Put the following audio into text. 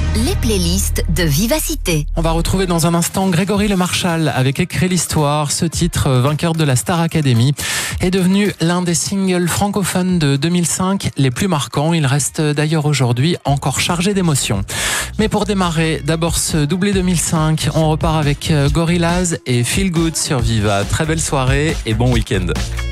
Les playlists de Vivacité. On va retrouver dans un instant Grégory Le Marchal avec Écrit l'Histoire. Ce titre, vainqueur de la Star Academy, est devenu l'un des singles francophones de 2005 les plus marquants. Il reste d'ailleurs aujourd'hui encore chargé d'émotions. Mais pour démarrer, d'abord ce doublé 2005. On repart avec Gorillaz et Feel Good sur Viva. Très belle soirée et bon week-end.